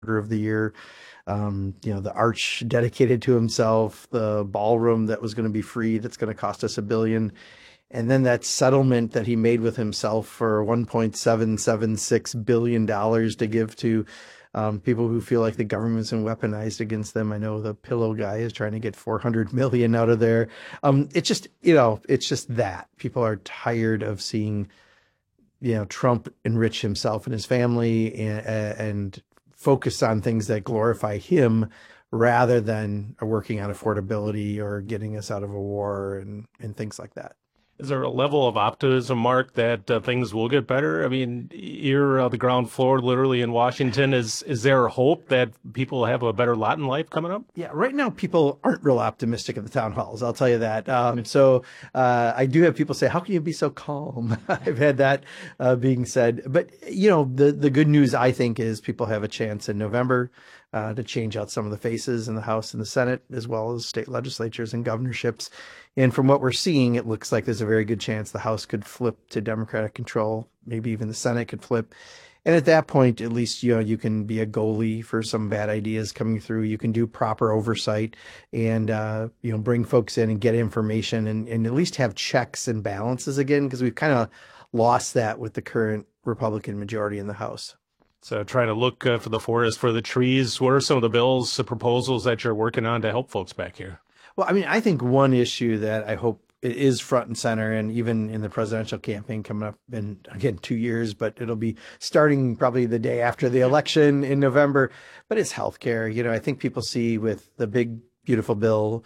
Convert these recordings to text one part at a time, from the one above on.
of the year. The arch dedicated to himself, the ballroom that was going to be free, that's going to cost us $1 billion. And then that settlement that he made with himself for $1.776 billion to give to people who feel like the government's been weaponized against them. I know the pillow guy is trying to get 400 million out of there. It's just that people are tired of seeing, Trump enrich himself and his family and focus on things that glorify him rather than working on affordability or getting us out of a war and things like that. Is there a level of optimism, Mark, that things will get better? I mean, you're the ground floor, literally in Washington. Is there hope that people have a better lot in life coming up? Yeah, right now people aren't real optimistic at the town halls. I'll tell you that. I do have people say, "How can you be so calm?" I've had that being said. But the good news I think is people have a chance in November to change out some of the faces in the House and the Senate, as well as state legislatures and governorships. And from what we're seeing, it looks like there's a very good chance the House could flip to Democratic control. Maybe even the Senate could flip. And at that point, at least, you can be a goalie for some bad ideas coming through. You can do proper oversight and, bring folks in and get information and at least have checks and balances again, because we've kind of lost that with the current Republican majority in the House. So trying to look for the forest for the trees. What are some of the bills, the proposals that you're working on to help folks back here? Well, I mean, I think one issue that I hope is front and center, and even in the presidential campaign coming up in, again, 2 years, but it'll be starting probably the day after the election in November, but it's healthcare. I think people see with the big, beautiful bill,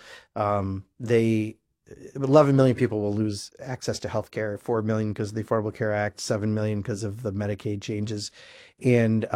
11 million people will lose access to healthcare, 4 million because of the Affordable Care Act, 7 million because of the Medicaid changes. And,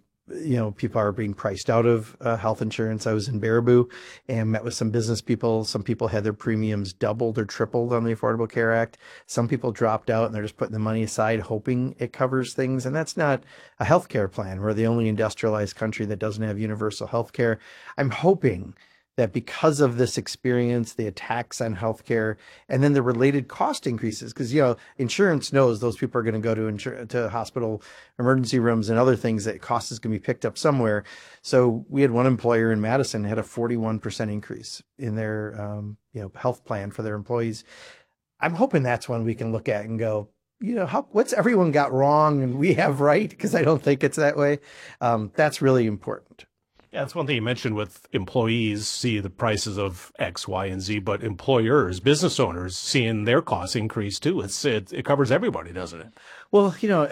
people are being priced out of health insurance. I was in Baraboo and met with some business people. Some people had their premiums doubled or tripled on the Affordable Care Act. Some people dropped out and they're just putting the money aside, hoping it covers things. And that's not a healthcare plan. We're the only industrialized country that doesn't have universal healthcare. I'm hoping that because of this experience, the attacks on healthcare, and then the related cost increases, because insurance knows those people are going to go to hospital emergency rooms and other things, that cost is going to be picked up somewhere. So we had one employer in Madison had a 41% increase in their health plan for their employees. I'm hoping that's one we can look at and go, what's everyone got wrong and we have right? Because I don't think it's that way. That's really important. Yeah, that's one thing you mentioned with employees see the prices of X, Y, and Z, but employers, business owners, seeing their costs increase too. It covers everybody, doesn't it? Well,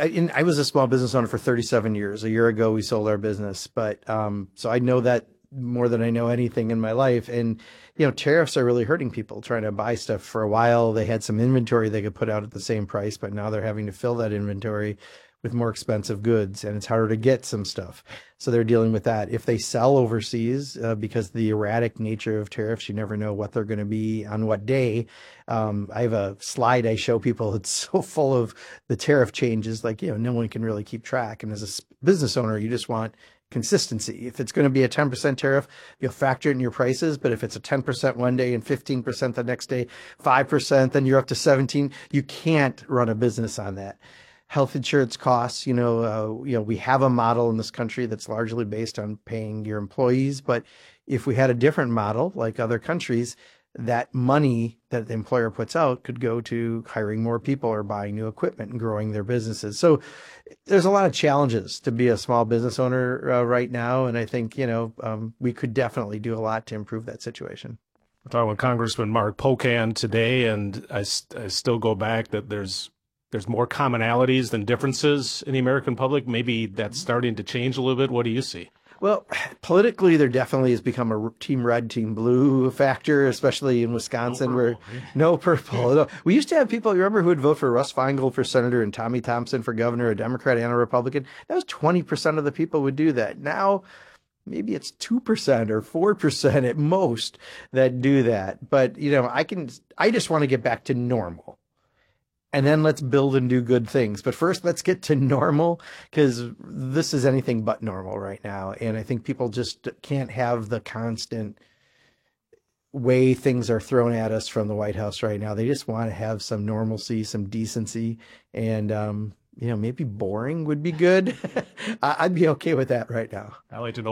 I was a small business owner for 37 years. A year ago, we sold our business, but so I know that more than I know anything in my life. And tariffs are really hurting people trying to buy stuff. For a while, they had some inventory they could put out at the same price, but now they're having to fill that inventory with more expensive goods, and it's harder to get some stuff. So they're dealing with that. If they sell overseas, because of the erratic nature of tariffs, you never know what they're going to be on what day. I have a slide I show people. It's so full of the tariff changes, like, no one can really keep track. And as a business owner, you just want consistency. If it's going to be a 10% tariff, you'll factor it in your prices. But if it's a 10% one day and 15% the next day, 5%, then you're up to 17. You can't run a business on that. Health insurance costs, we have a model in this country that's largely based on paying your employees. But if we had a different model like other countries, that money that the employer puts out could go to hiring more people or buying new equipment and growing their businesses. So there's a lot of challenges to be a small business owner right now. And I think, we could definitely do a lot to improve that situation. We're talking with Congressman Mark Pocan today, and I still go back that there's more commonalities than differences in the American public. Maybe that's starting to change a little bit. What do you see? Well, politically, there definitely has become a team red, team blue factor, especially in Wisconsin, where no purple. No. We used to have people, you remember, who would vote for Russ Feingold for senator and Tommy Thompson for governor, a Democrat and a Republican. That was 20% of the people would do that. Now, maybe it's 2% or 4% at most that do that. But, I just want to get back to normal. And then let's build and do good things. But first, let's get to normal, because this is anything but normal right now. And I think people just can't have the constant way things are thrown at us from the White House right now. They just want to have some normalcy, some decency. And maybe boring would be good. I'd be okay with that right now. I like to know